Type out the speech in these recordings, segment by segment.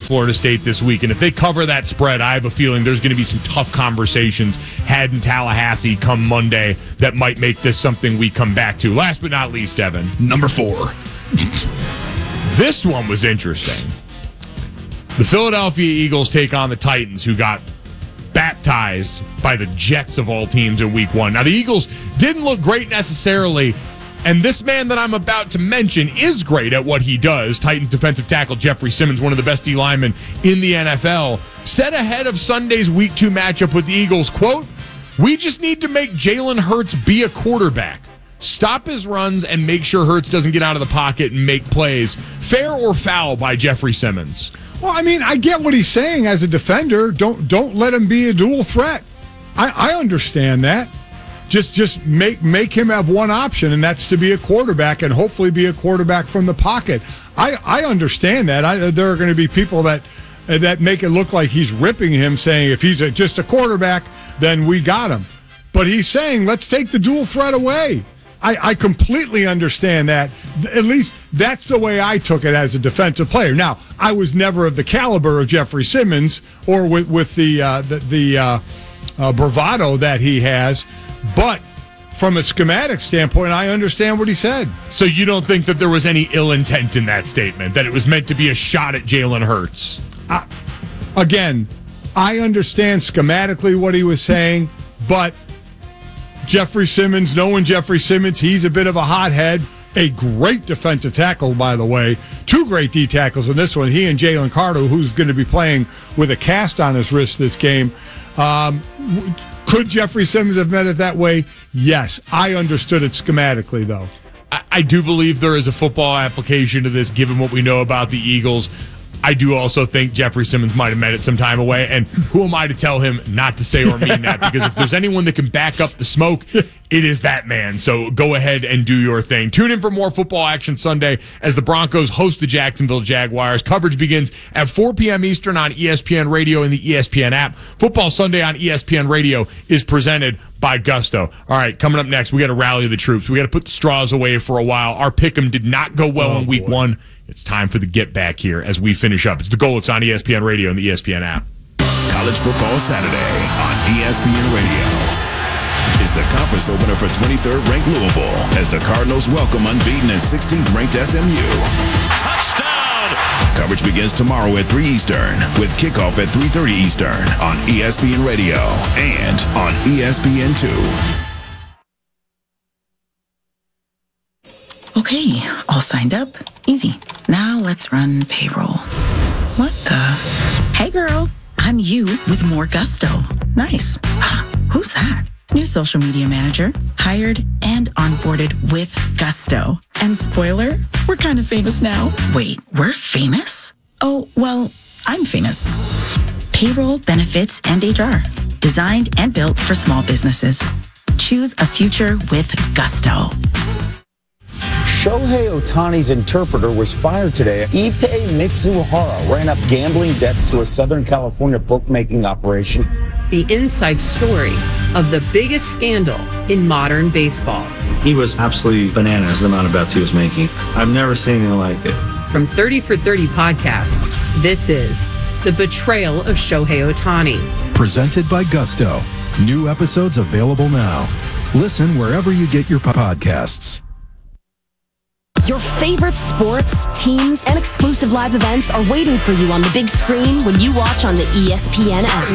Florida State this week. And if they cover that spread, I have a feeling there's going to be some tough conversations had in Tallahassee come Monday that might make this something we come back to. Last but not least, Evan. Number 4. This one was interesting. The Philadelphia Eagles take on the Titans, who got baptized by the Jets of all teams in week 1. Now, the Eagles didn't look great necessarily, and this man that I'm about to mention is great at what he does. Titans defensive tackle Jeffrey Simmons, one of the best D linemen in the NFL, said ahead of Sunday's week 2 matchup with the Eagles, quote, "We just need to make Jalen Hurts be a quarterback. Stop his runs and make sure Hurts doesn't get out of the pocket and make plays." Fair or foul by Jeffrey Simmons? Well, I mean, I get what he's saying as a defender. Don't let him be a dual threat. I understand that. Just make him have one option, and that's to be a quarterback and hopefully be a quarterback from the pocket. I understand that. There are going to be people that make it look like he's ripping him, saying if he's just a quarterback, then we got him. But he's saying, let's take the dual threat away. I completely understand that. At least that's the way I took it as a defensive player. Now, I was never of the caliber of Jeffrey Simmons or with the bravado that he has, but from a schematic standpoint, I understand what he said. So you don't think that there was any ill intent in that statement, that it was meant to be a shot at Jalen Hurts? Again, I understand schematically what he was saying, but Jeffrey Simmons, knowing Jeffrey Simmons, he's a bit of a hothead. A great defensive tackle, by the way. 2 great D tackles in this one. He and Jalen Carter, who's going to be playing with a cast on his wrist this game. Could Jeffrey Simmons have meant it that way? Yes. I understood it schematically, though. I do believe there is a football application to this, given what we know about the Eagles. I do also think Jeffrey Simmons might have meant it some time away, and who am I to tell him not to say or mean that? Because if there's anyone that can back up the smoke, it is that man. So go ahead and do your thing. Tune in for more football action Sunday as the Broncos host the Jacksonville Jaguars. Coverage begins at 4 p.m. Eastern on ESPN Radio and the ESPN app. Football Sunday on ESPN Radio is presented by Gusto. All right, coming up next, we got to rally the troops. We got to put the straws away for a while. Our pick'em did not go well in week 1. It's time for the get back here as we finish up. It's the Golics on ESPN Radio and the ESPN app. College Football Saturday on ESPN Radio. Is the conference opener for 23rd ranked Louisville as the Cardinals welcome unbeaten and 16th ranked SMU. Touchdown! Coverage begins tomorrow at 3 Eastern with kickoff at 3:30 Eastern on ESPN Radio and on ESPN2. Okay, all signed up. Easy. Now let's run payroll. What the? Hey girl, I'm you with more Gusto. Nice. Who's that? New social media manager. Hired and onboarded with Gusto. And spoiler, we're kind of famous now. Wait, we're famous? Oh, well, I'm famous. Payroll, benefits, and HR. Designed and built for small businesses. Choose a future with Gusto. Shohei Ohtani's interpreter was fired today. Ippei Mitsuhara ran up gambling debts to a Southern California bookmaking operation. The inside story of the biggest scandal in modern baseball. He was absolutely bananas, the amount of bets he was making. I've never seen anything like it. From 30 for 30 podcasts, this is The Betrayal of Shohei Ohtani. Presented by Gusto. New episodes available now. Listen wherever you get your podcasts. Your favorite sports, teams, and exclusive live events are waiting for you on the big screen when you watch on the ESPN app.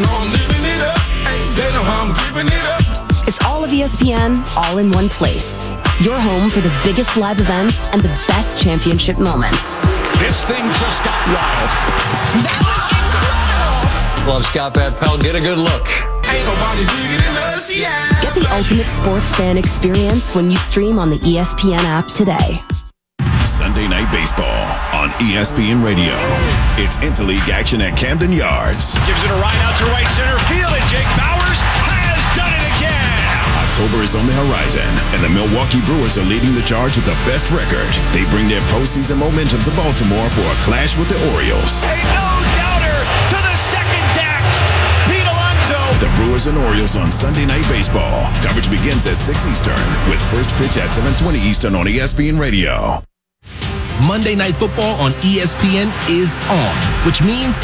It's all of ESPN, all in one place. Your home for the biggest live events and the best championship moments. This thing just got wild. That was incredible. Love Scott Van Pelt. Get a good look. Ain't nobody bigger than us, yeah. Get the ultimate sports fan experience when you stream on the ESPN app today. Sunday Night Baseball on ESPN Radio. It's interleague action at Camden Yards. Gives it a ride out to right center field, and Jake Bauers has done it again. October is on the horizon, and the Milwaukee Brewers are leading the charge with the best record. They bring their postseason momentum to Baltimore for a clash with the Orioles. A no-doubter to the second deck. Pete Alonso. The Brewers and Orioles on Sunday Night Baseball. Coverage begins at 6 Eastern with first pitch at 7:20 Eastern on ESPN Radio. Monday Night Football on ESPN is on, which means